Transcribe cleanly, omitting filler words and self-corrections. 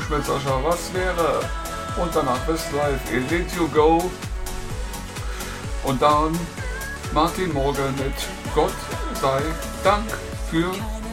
Tausch mit Sascha, was wäre? Und danach Westlife, It Let You Go. Und dann Martin Morgan mit Gott sei Dank für